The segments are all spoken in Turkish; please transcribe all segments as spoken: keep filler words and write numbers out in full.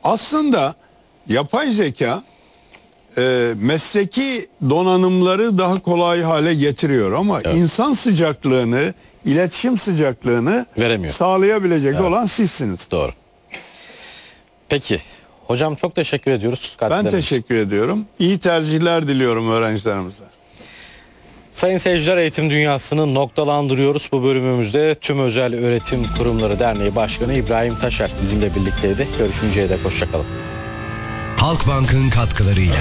Aslında yapay zeka e, mesleki donanımları daha kolay hale getiriyor ama evet. insan sıcaklığını, iletişim sıcaklığını veremiyor. Sağlayabilecek evet. olan sizsiniz. Doğru. Peki. Hocam çok teşekkür ediyoruz. Ben teşekkür ediyorum. İyi tercihler diliyorum öğrencilerimize. Sayın seyirciler, Eğitim Dünyası'nı noktalandırıyoruz. Bu bölümümüzde Tüm Özel Öğretim Kurumları Derneği Başkanı İbrahim Taşer bizimle birlikteydi. Görüşünceye dek hoşçakalın. Halkbank'ın katkılarıyla.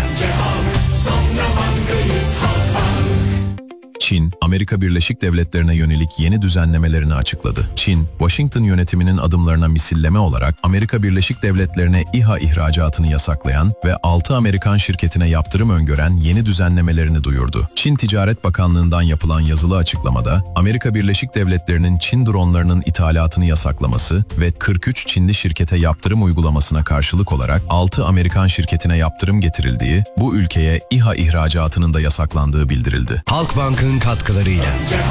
Çin, Amerika Birleşik Devletleri'ne yönelik yeni düzenlemelerini açıkladı. Çin, Washington yönetiminin adımlarına misilleme olarak Amerika Birleşik Devletleri'ne İHA ihracatını yasaklayan ve altı Amerikan şirketine yaptırım öngören yeni düzenlemelerini duyurdu. Çin Ticaret Bakanlığı'ndan yapılan yazılı açıklamada, Amerika Birleşik Devletleri'nin Çin dronlarının ithalatını yasaklaması ve kırk üç Çinli şirkete yaptırım uygulamasına karşılık olarak altı Amerikan şirketine yaptırım getirildiği, bu ülkeye İHA ihracatının da yasaklandığı bildirildi. Halkbank'ın katkılarıyla.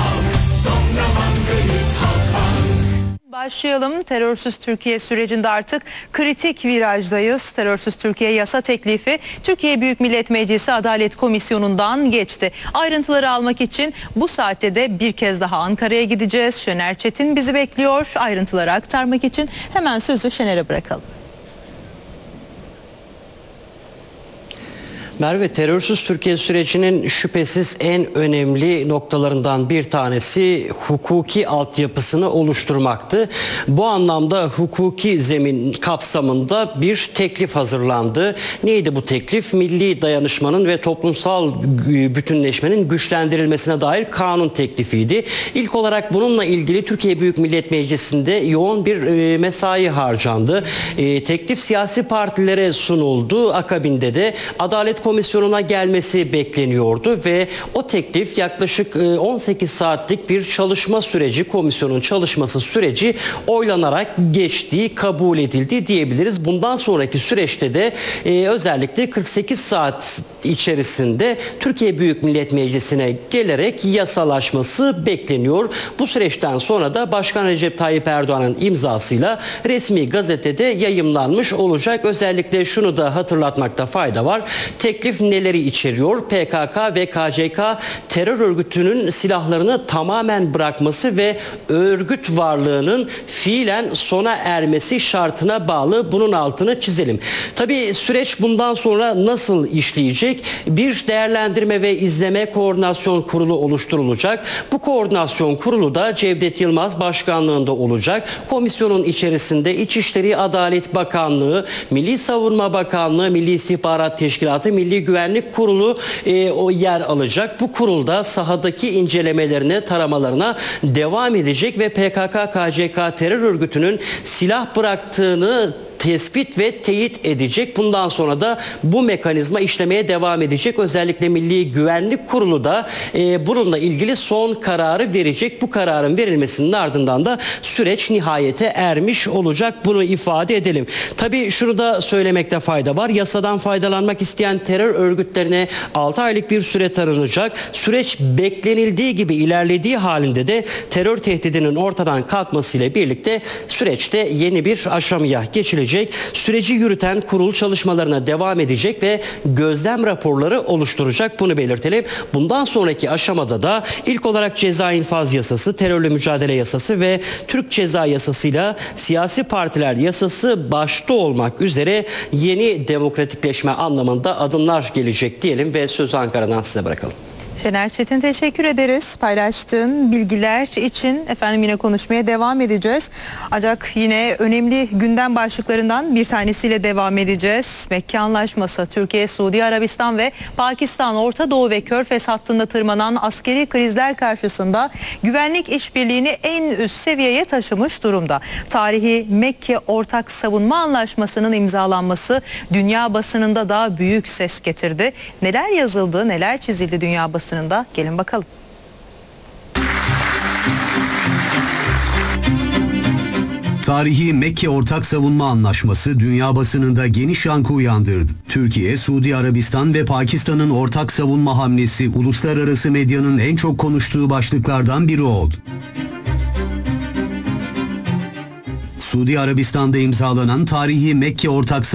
Başlayalım. Terörsüz Türkiye sürecinde artık kritik virajdayız. Terörsüz Türkiye yasa teklifi Türkiye Büyük Millet Meclisi Adalet Komisyonu'ndan geçti. Ayrıntıları almak için bu saatte de bir kez daha Ankara'ya gideceğiz. Şener Çetin bizi bekliyor. Ayrıntıları aktarmak için hemen sözü Şener'e bırakalım. Merve, terörsüz Türkiye sürecinin şüphesiz en önemli noktalarından bir tanesi hukuki altyapısını oluşturmaktı. Bu anlamda hukuki zemin kapsamında bir teklif hazırlandı. Neydi bu teklif? Milli dayanışmanın ve toplumsal bütünleşmenin güçlendirilmesine dair kanun teklifiydi. İlk olarak bununla ilgili Türkiye Büyük Millet Meclisi'nde yoğun bir mesai harcandı. Teklif siyasi partilere sunuldu. Akabinde de Adalet Komisyonu'na gelmesi bekleniyordu ve o teklif yaklaşık on sekiz saatlik bir çalışma süreci, komisyonun çalışması süreci oylanarak geçtiği, kabul edildi diyebiliriz. Bundan sonraki süreçte de e, özellikle kırk sekiz saat içerisinde Türkiye Büyük Millet Meclisi'ne gelerek yasalaşması bekleniyor. Bu süreçten sonra da Başkan Recep Tayyip Erdoğan'ın imzasıyla resmi gazetede yayımlanmış olacak. Özellikle şunu da hatırlatmakta fayda var. Teklif neleri içeriyor? P K K ve K C K terör örgütünün silahlarını tamamen bırakması ve örgüt varlığının fiilen sona ermesi şartına bağlı. Bunun altını çizelim. Tabii süreç bundan sonra nasıl işleyecek? Bir değerlendirme ve izleme koordinasyon kurulu oluşturulacak. Bu koordinasyon kurulu da Cevdet Yılmaz başkanlığında olacak. Komisyonun içerisinde İçişleri, Adalet Bakanlığı, Milli Savunma Bakanlığı, Milli İstihbarat Teşkilatı, Milli Güvenlik Kurulu e, o yer alacak. Bu kurulda sahadaki incelemelerine, taramalarına devam edecek ve P K K K C K terör örgütünün silah bıraktığını tespit ve teyit edecek. Bundan sonra da bu mekanizma işlemeye devam edecek. Özellikle Milli Güvenlik Kurulu da e, bununla ilgili son kararı verecek. Bu kararın verilmesinin ardından da süreç nihayete ermiş olacak. Bunu ifade edelim. Tabii şunu da söylemekte fayda var. Yasadan faydalanmak isteyen terör örgütlerine altı aylık bir süre tanınacak. Süreç beklenildiği gibi ilerlediği halinde de terör tehdidinin ortadan kalkmasıyla birlikte süreçte yeni bir aşamaya geçilecek. Süreci yürüten kurul çalışmalarına devam edecek ve gözlem raporları oluşturacak. Bunu belirtelim. Bundan sonraki aşamada da ilk olarak ceza infaz yasası, terörle mücadele yasası ve Türk Ceza Yasası'yla siyasi partiler yasası başta olmak üzere yeni demokratikleşme anlamında adımlar gelecek diyelim ve sözü Ankara'dan size bırakalım. Şener Çetin, teşekkür ederiz paylaştığın bilgiler için. Efendim yine konuşmaya devam edeceğiz. Ancak yine önemli gündem başlıklarından bir tanesiyle devam edeceğiz. Mekke Anlaşması, Türkiye, Suudi Arabistan ve Pakistan, Orta Doğu ve Körfez hattında tırmanan askeri krizler karşısında güvenlik işbirliğini en üst seviyeye taşımış durumda. Tarihi Mekke Ortak Savunma Anlaşması'nın imzalanması dünya basınında da büyük ses getirdi. Neler yazıldı, neler çizildi dünya basınında? Gelin bakalım. Tarihi Mekke Ortak Savunma Anlaşması dünya basınında geniş yankı uyandırdı. Türkiye, Suudi Arabistan ve Pakistan'ın ortak savunma hamlesi uluslararası medyanın en çok konuştuğu başlıklardan biri oldu. Suudi Arabistan'da imzalanan tarihi Mekke Ortak